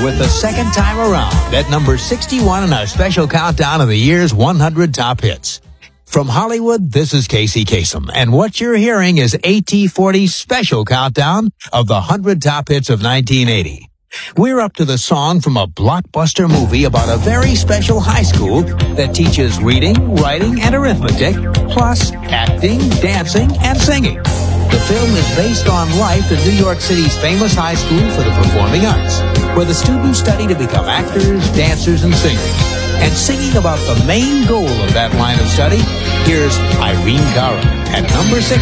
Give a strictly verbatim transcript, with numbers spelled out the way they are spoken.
with the second time around at number sixty-one in our special countdown of the year's one hundred top hits. From Hollywood, this is Casey Kasem, and what you're hearing is A T forty's special countdown of the one hundred top hits of nineteen eighty. We're up to the song from a blockbuster movie about a very special high school that teaches reading, writing, and arithmetic, plus acting, dancing, and singing. The film is based on life in New York City's famous high school for the performing arts, where the students study to become actors, dancers, and singers. And singing about the main goal of that line of study, here's Irene Cara at number six.